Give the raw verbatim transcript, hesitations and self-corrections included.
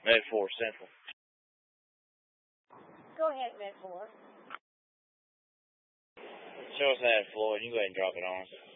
Med four Central. Go ahead, Med four. Show us that, Floyd. You go ahead and drop it on us.